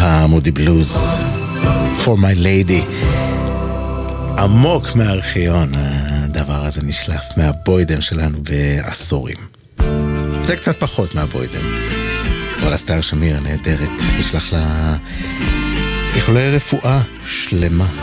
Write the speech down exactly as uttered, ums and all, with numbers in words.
המודי בלוז, For My Lady, עמוק מהארכיון. הדבר הזה נשלף מהבוידם שלנו בעשורים. זה קצת פחות מהבוידם. אבל אסתר שמיר נהדרת, נשלח לה איחולי רפואה שלמה.